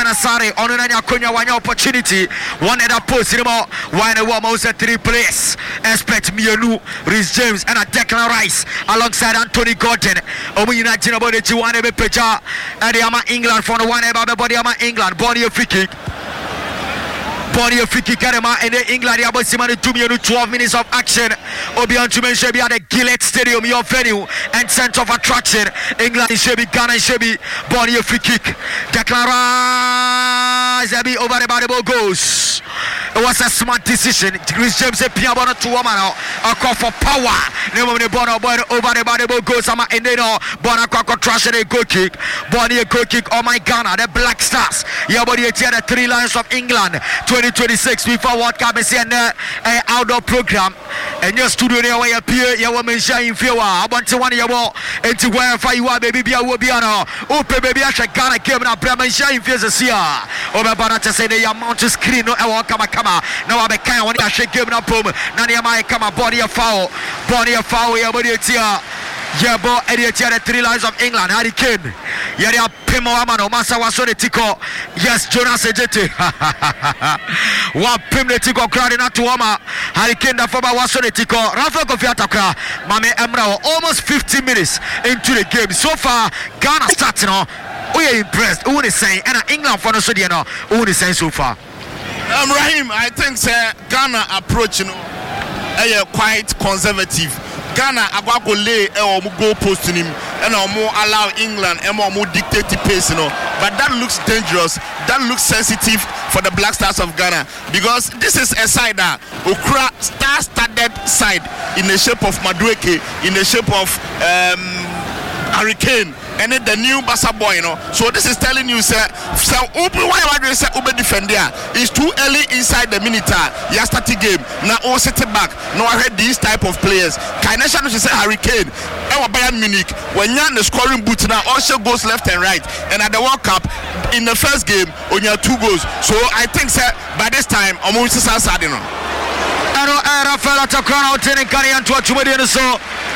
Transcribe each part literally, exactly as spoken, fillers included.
Benjamin Asare on Nanya Konya one opportunity. One at a post anymore. One a woman who's a three players. Expect Mionu, Rhys James, and a Declan Rice alongside Anthony Gordon. Omu United about the one ever Peja. And the Ama England for the one ever body Ama England. Body of free kick. Body of free kick Karema and the England Yabo Simani two minutes twelve minutes of action. Obian to mention be at the Gillette Stadium, your venue and center of attraction. England is Shebi, Ghana is Shebi. Body of free kick. Declan Rice over the body goes. It was a smart decision. Rhys James said Piabona to woman now. A call for power. Never the ball over the body goes. Sama and then Bona Coco trash and a goal kick. Body a goal kick. Oh my Ghana, the Black Stars. Your body the three lions of England. twenty twenty-six FIFA World Cup is an uh, outdoor program. And your studio there where you appear, you will mention in fear. I want to one of your wall and to wherever you are, baby, I will be on. Open baby, I shall Ghana came up. Bremen shine fears a seer. Over Banata say they are mount to screen. No, I won't come. Now I be kind when I shake give up home. Nani am I come a body of foul. Body of foul, your body here. Yeah, boy, Eddie, the three lines of England. Harry Kane. Yeah, they are Pimo Amano. Masa Wasone Tico. Yes, Jonas Ejete. Wa Pim the Tico crowding out to Oma. Harry Kane, the former Wasone Tico. Rafa Kofiatakra. Mame Emra. Almost fifty minutes into the game. So far, Ghana starting on. We are impressed. Who is saying? And England for the Sudiano. Who is saying so far? Um, Rahim, I think sir, Ghana approach, you know, uh, quite conservative. Ghana agwago lay e goal post him and more allow England and more dictate the pace, you know. But that looks dangerous. That looks sensitive for the Black Stars of Ghana because this is a side that Okra star-studded side in the shape of Madueke, in the shape of um, Harry Kane. And then the new Bassa boy, you know. So this is telling you, sir, so open why I say Ube defender. It's too early inside the minute. You start the game. Now all sit back. Now I heard these type of players. Kainesha knows say Harry Kane. Our Bayern Munich. When you're in the scoring boot now, also goes left and right. And at the World Cup, in the first game, on your two goals. So I think, sir, by this time, I'm going to say Sadino. I know Rafael Atakrana telling Karian to what you were so.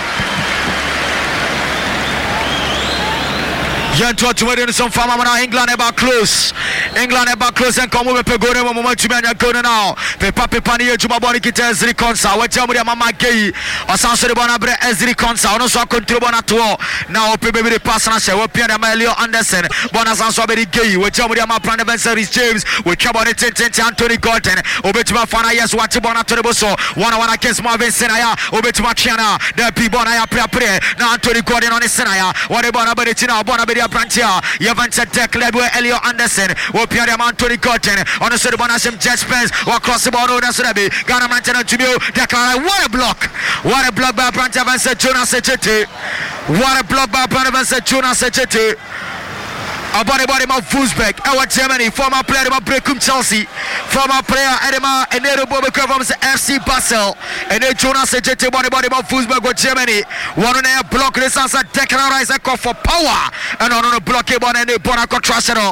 Yanto to some farmer England about close. England about close and come over Pegore moment to be go now. Pepa Pepani Jumaboni Ezri Consa. What Jamia Mama Gay or Sanso Bonabre Ezri Consa. Also control Bonato. Now Pepe the pass and say what Pierre Amelio Anderson. Bonasanso Berry Gay. What Jamia Plan Rhys James. With Chabon Anthony Gordon. Obetuma Fana yes what Bonato Boso. One on one against Marvin Senaya. Obetuma Chiana. The Pibona Pre. Now Anthony Gordon on the Senaya. What about Bonabetina Bonabedia Brantia, Yavanta Deck led with Elio Anderson, or Pierre Anthony Gordon, on the Sudabonashim Jet Spence, or across the border, that's what I be. Ghana Mantana Jimio, Declan, what a block! What a block by Brantia Vansa Jonas Ejete. What a block by Brantia Jonas Ejete. A body body of Wolfsburg, our Germany, former player of Brecum Chelsea, former player Edema and Nero Bobeka from the F C Basel, and then Jonas Ejete body body of Wolfsburg with Germany. One on a block, this is a Declan Rice a call for power, and on a block, and a Bonaco Trasero.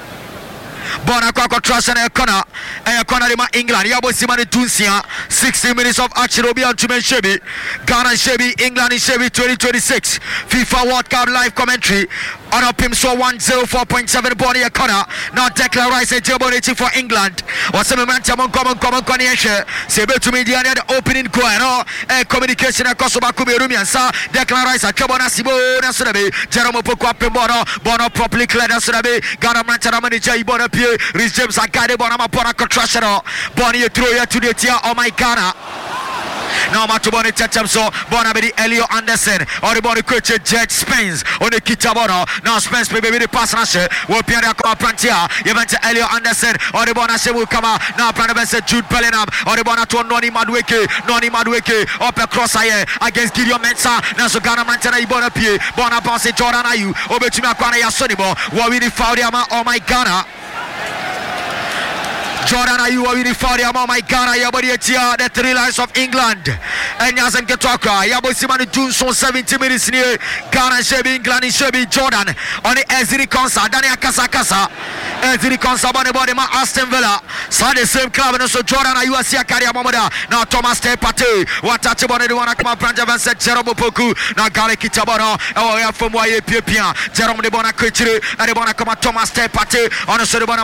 Bonaco Trust and a corner, and a corner in England. Yabo Simani Tunisia, sixty minutes of action. Obian to Shebi, Ghana Shebi, England is Shebi twenty twenty-six FIFA World Cup live commentary. On up him so one oh four point seven body a corner. Now Declan Rice and Jabonity for England. What's the momentum on common common connection? Sebe to media the opening goal and communication across Bakumi Rumian Sa Declan Rice and Jabona Sibo Nasurabe, Jerome Poko Bono, Bono properly cleared Nasurabe, Ghana Mantaramani Jay Bona Pierre, Rhys James and Gade Bonama Bona Contrashano, Bonnie throw you to the tier. Oh my Ghana. Now Matuboni Tatam so Bonabedi Elio Anderson or the body coach Jet Spence on the Kitabono. Now Spence baby the pass rusher will Pierre Prantia. You went to Elio Anderson or the Bonashe will come out. Now Pranavese Jude Bellingham or the Bonato Noni Madweke, Noni Madweke up across here against Gideon Mensah. Now so Ghana Mantana Ibona Pie, Bonapanse Jordan Ayu, Obetima Kwana Yasonibo, Wawini Faudiama or my Ghana. Jordan Ayu already found him. Oh my God, Yabodi Etia, the three lines of England. And Yazan Ketwaka, Yabo Simani Junson, seventy minutes near Ghana, Shebi, England, Shebi, Jordan on the Ezri Konsa, Dania Kasa Kasa, Ezri Konsa, Bonabody, Aston Villa, so the same club, and also Jordan Ayu, Asia Karia Momoda, now Thomas Tepate, what touch about the one I come up, Pranjavan said, Jerome Poku, now Gale Kitabano, oh, yeah, from Waye Pia, Jerome de Bona Kitri, and the Bona come Thomas Tepate, on the Sodabona.